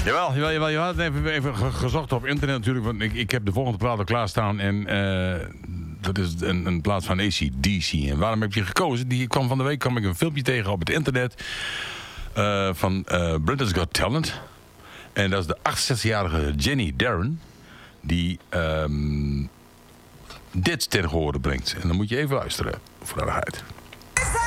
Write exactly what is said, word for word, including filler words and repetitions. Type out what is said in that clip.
Jawel, jawel, jawel. Je had het even, even ge- gezocht op internet natuurlijk. Want ik, ik heb de volgende plaat al klaarstaan. En uh, dat is een, een plaat van A C D C. En waarom heb je gekozen? Die kwam van de week kwam ik een filmpje tegen op het internet. Uh, van uh, Britain's Got Talent. En dat is de achtenzestigjarige Jenny Darren. Die um, dit ten gehore brengt. En dan moet je even luisteren. Voor de aardigheid.